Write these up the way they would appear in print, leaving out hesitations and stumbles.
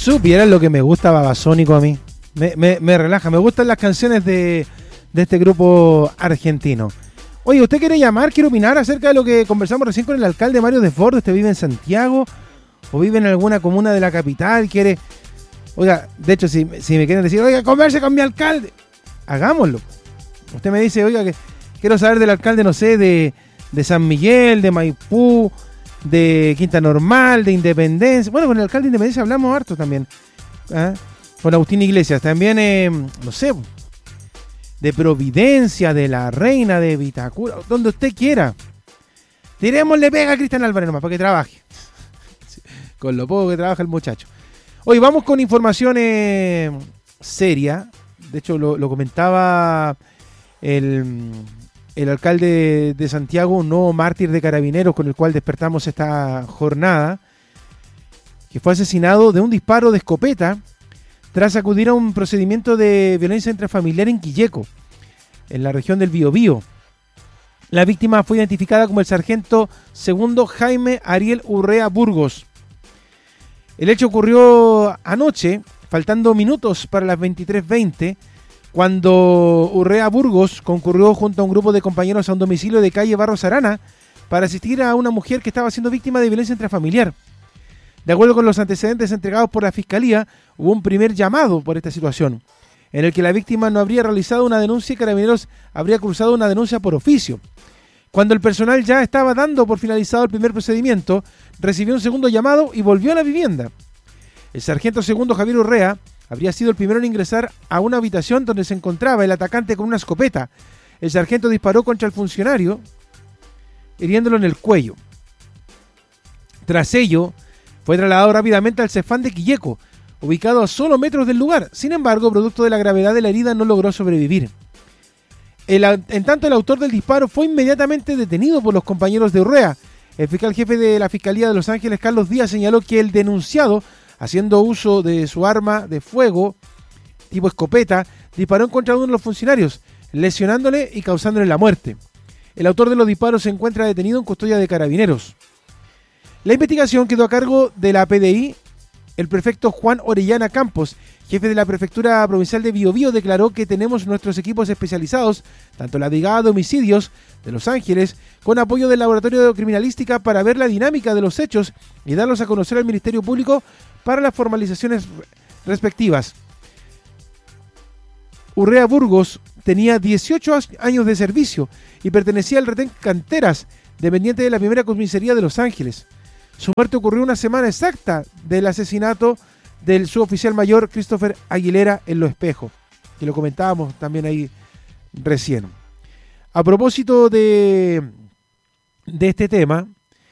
supieran lo que me gusta Babasónico a mí. Me relaja, me gustan las canciones de este grupo argentino. Oye, ¿usted quiere llamar, quiere opinar acerca de lo que conversamos recién con el alcalde Mario Desbordes? ¿Usted vive en Santiago o vive en alguna comuna de la capital? ¿Quiere? Oiga, de hecho, si me quieren decir, oiga, converse con mi alcalde, hagámoslo. Usted me dice, oiga, que quiero saber del alcalde, no sé, de San Miguel, de Maipú, de Quinta Normal, de Independencia. Bueno, con el alcalde de Independencia hablamos harto también. ¿Ah? Con Agustín Iglesias. También, no sé, de Providencia, de La Reina, de Vitacura, donde usted quiera. Tirémosle pega a Cristian Álvarez nomás para que trabaje. Con lo poco que trabaja el muchacho. Hoy vamos con información seria. De hecho, lo comentaba el alcalde de Santiago, un nuevo mártir de Carabineros con el cual despertamos esta jornada, que fue asesinado de un disparo de escopeta tras acudir a un procedimiento de violencia intrafamiliar en Quilleco, en la región del Biobío. La víctima fue identificada como el sargento segundo Jaime Ariel Urrea Burgos. El hecho ocurrió anoche, faltando minutos para las 23:20, cuando Urrea Burgos concurrió junto a un grupo de compañeros a un domicilio de calle Barros Arana para asistir a una mujer que estaba siendo víctima de violencia intrafamiliar. De acuerdo con los antecedentes entregados por la Fiscalía, hubo un primer llamado por esta situación, en el que la víctima no habría realizado una denuncia y Carabineros habría cruzado una denuncia por oficio. Cuando el personal ya estaba dando por finalizado el primer procedimiento, recibió un segundo llamado y volvió a la vivienda. El sargento segundo Javier Urrea habría sido el primero en ingresar a una habitación donde se encontraba el atacante con una escopeta. El sargento disparó contra el funcionario, hiriéndolo en el cuello. Tras ello, fue trasladado rápidamente al Cefán de Quilleco, ubicado a solo metros del lugar. Sin embargo, producto de la gravedad de la herida, no logró sobrevivir. En tanto, el autor del disparo fue inmediatamente detenido por los compañeros de Urrea. El fiscal jefe de la Fiscalía de Los Ángeles, Carlos Díaz, señaló que el denunciado, haciendo uso de su arma de fuego, tipo escopeta, disparó en contra de uno de los funcionarios, lesionándole y causándole la muerte. El autor de los disparos se encuentra detenido en custodia de Carabineros. La investigación quedó a cargo de la PDI. El prefecto Juan Orellana Campos, jefe de la Prefectura Provincial de Biobío, declaró que tenemos nuestros equipos especializados, tanto la Brigada de Homicidios de Los Ángeles, con apoyo del Laboratorio de Criminalística para ver la dinámica de los hechos y darlos a conocer al Ministerio Público para las formalizaciones respectivas. Urrea Burgos tenía 18 años de servicio y pertenecía al retén Canteras, dependiente de la primera comisaría de Los Ángeles. Su muerte ocurrió una semana exacta del asesinato del suboficial mayor Christopher Aguilera en Lo Espejo, que lo comentábamos también ahí recién. A propósito de este tema,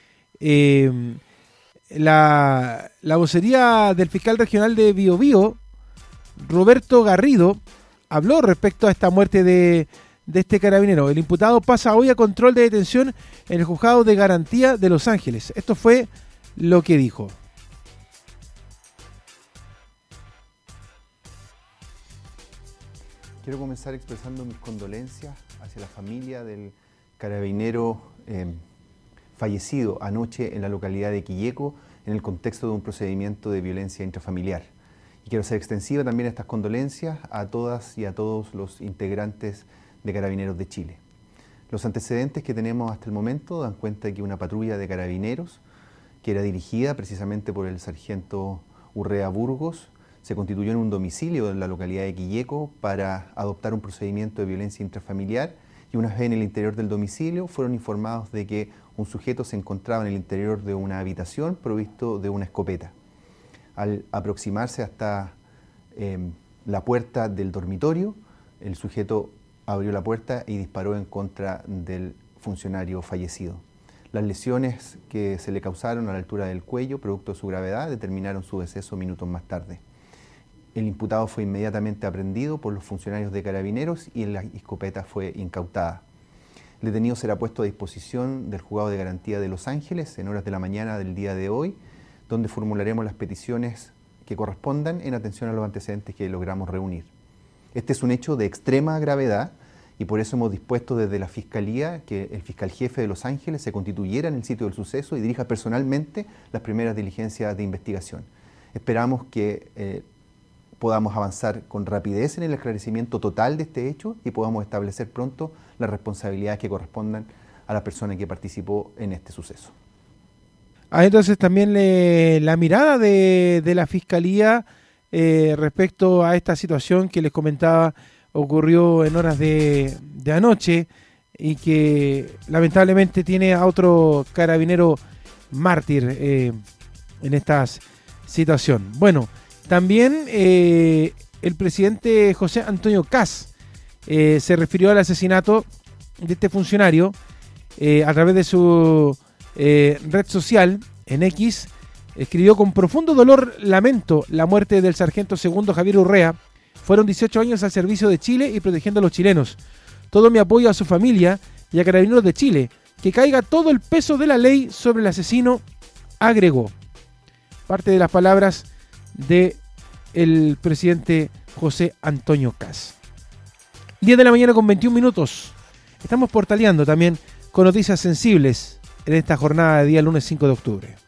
la vocería del fiscal regional de Biobío, Roberto Garrido, habló respecto a esta muerte de este carabinero. El imputado pasa hoy a control de detención en el juzgado de garantía de Los Ángeles. Esto fue lo que dijo. Quiero comenzar expresando mis condolencias hacia la familia del carabinero fallecido anoche en la localidad de Quilleco en el contexto de un procedimiento de violencia intrafamiliar. Y quiero hacer extensiva también estas condolencias a todas y a todos los integrantes de Carabineros de Chile. Los antecedentes que tenemos hasta el momento dan cuenta de que una patrulla de carabineros, que era dirigida precisamente por el sargento Urrea Burgos, se constituyó en un domicilio en la localidad de Quilleco para adoptar un procedimiento de violencia intrafamiliar y una vez en el interior del domicilio fueron informados de que un sujeto se encontraba en el interior de una habitación provisto de una escopeta. Al aproximarse hasta la puerta del dormitorio, el sujeto abrió la puerta y disparó en contra del funcionario fallecido. Las lesiones que se le causaron a la altura del cuello, producto de su gravedad, determinaron su deceso minutos más tarde. El imputado fue inmediatamente aprehendido por los funcionarios de Carabineros y la escopeta fue incautada. El detenido será puesto a disposición del Juzgado de Garantía de Los Ángeles en horas de la mañana del día de hoy, donde formularemos las peticiones que correspondan en atención a los antecedentes que logramos reunir. Este es un hecho de extrema gravedad y por eso hemos dispuesto desde la Fiscalía que el fiscal jefe de Los Ángeles se constituyera en el sitio del suceso y dirija personalmente las primeras diligencias de investigación. Esperamos que podamos avanzar con rapidez en el esclarecimiento total de este hecho y podamos establecer pronto las responsabilidades que correspondan a la persona que participó en este suceso. Entonces también la mirada de la Fiscalía respecto a esta situación que les comentaba ocurrió en horas de anoche y que lamentablemente tiene a otro carabinero mártir en esta situación. Bueno, también el presidente José Antonio Kast se refirió al asesinato de este funcionario a través de su red social en X. Escribió: con profundo dolor lamento la muerte del sargento segundo Javier Urrea. Fueron 18 años al servicio de Chile y protegiendo a los chilenos. Todo mi apoyo a su familia y a Carabineros de Chile. Que caiga todo el peso de la ley sobre el asesino, agregó. Parte de las palabras del presidente José Antonio Kast. 10 de la mañana con 21 minutos. Estamos portaleando también con noticias sensibles en esta jornada de día lunes 5 de octubre.